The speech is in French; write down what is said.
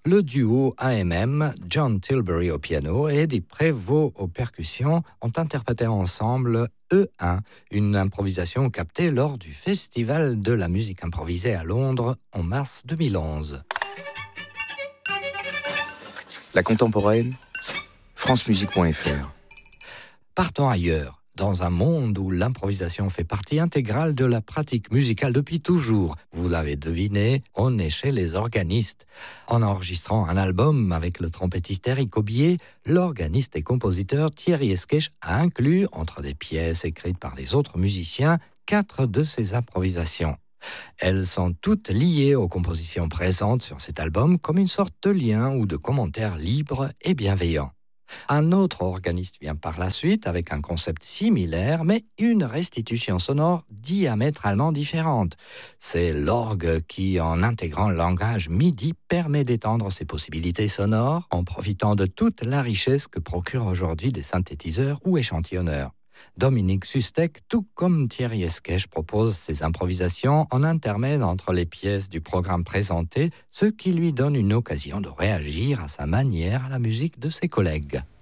Le duo AMM, John Tilbury au piano et Eddie Prévost aux percussions, ont interprété ensemble E1, une improvisation captée lors du Festival de la musique improvisée à Londres en mars 2011. La contemporaine, francemusique.fr. Partons ailleurs. Dans un monde où l'improvisation fait partie intégrale de la pratique musicale depuis toujours, vous l'avez deviné, on est chez les organistes. En enregistrant un album avec le trompettiste Eric Aubier, l'organiste et compositeur Thierry Esquèche a inclus, entre des pièces écrites par les autres musiciens, 4 de ses improvisations. Elles sont toutes liées aux compositions présentes sur cet album comme une sorte de lien ou de commentaire libre et bienveillant. Un autre organiste vient par la suite avec un concept similaire, mais une restitution sonore diamétralement différente. C'est l'orgue qui, en intégrant le langage MIDI, permet d'étendre ses possibilités sonores en profitant de toute la richesse que procurent aujourd'hui des synthétiseurs ou échantillonneurs. Dominique Sustek, tout comme Thierry Esquèche, propose ses improvisations en intermède entre les pièces du programme présenté, ce qui lui donne une occasion de réagir à sa manière à la musique de ses collègues.